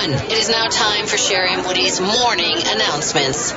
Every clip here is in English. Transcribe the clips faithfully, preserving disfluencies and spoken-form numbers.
one. It is now time for Sherry and Woody's morning announcements.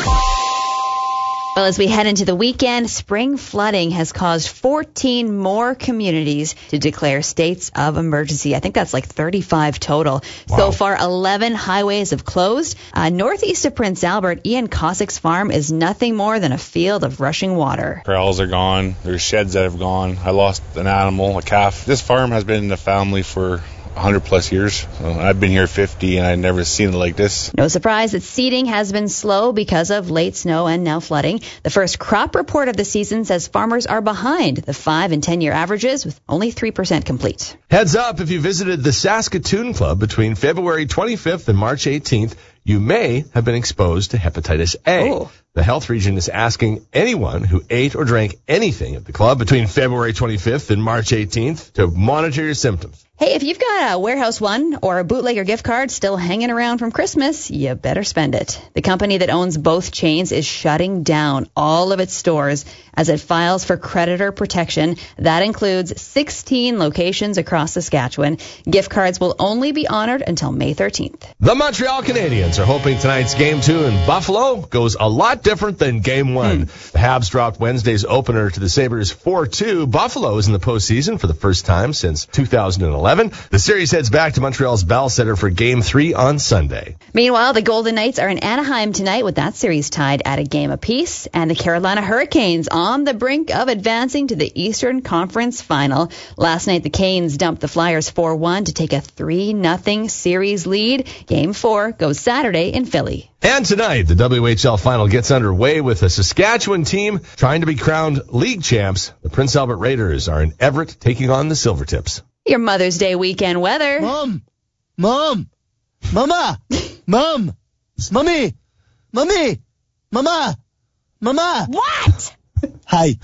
Well, as we head into the weekend, spring flooding has caused fourteen more communities to declare states of emergency. I think that's like thirty-five total. Wow. So far, eleven highways have closed. Uh, northeast of Prince Albert, Ian Cossack's farm is nothing more than a field of rushing water. Corrals are gone. There's sheds that have gone. I lost an animal, a calf. This farm has been in the family for one hundred plus years. I've been here fifty and I've never seen it like this. No surprise that seeding has been slow because of late snow and now flooding. The first crop report of the season says farmers are behind the five and ten year averages with only three percent complete. Heads up, if you visited the Saskatoon Club between February twenty-fifth and March eighteenth, you may have been exposed to hepatitis A. Oh. The health region is asking anyone who ate or drank anything at the club between February twenty-fifth and March eighteenth to monitor your symptoms. Hey, if you've got a Warehouse One or a Bootlegger gift card still hanging around from Christmas, you better spend it. The company that owns both chains is shutting down all of its stores as it files for creditor protection. That includes sixteen locations across Saskatchewan. Gift cards will only be honored until May thirteenth. The Montreal Canadiens are hoping tonight's Game two in Buffalo goes a lot different than Game one. Hmm. The Habs dropped Wednesday's opener to the Sabres four two. Buffalo is in the postseason for the first time since two thousand eleven. The series heads back to Montreal's Bell Center for Game three on Sunday. Meanwhile, the Golden Knights are in Anaheim tonight with that series tied at a game apiece. And the Carolina Hurricanes on the brink of advancing to the Eastern Conference Final. Last night, the Canes dumped the Flyers four one to take a three nothing series lead. Game four goes Saturday in Philly. And tonight, the W H L Final gets underway with a Saskatchewan team trying to be crowned league champs. The Prince Albert Raiders are in Everett taking on the Silvertips. Your Mother's Day weekend weather. Mom! Mom! Mama! Mom! Mommy! Mommy! Mama! Mama! What? Hi.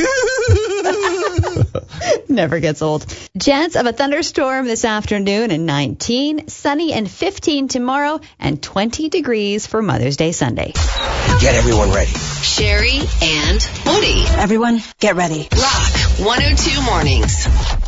Never gets old. Chance of a thunderstorm this afternoon and nineteen, sunny and fifteen tomorrow, and twenty degrees for Mother's Day Sunday. Get everyone ready. Sherry and Woody. Everyone, get ready. Rock one oh two Mornings.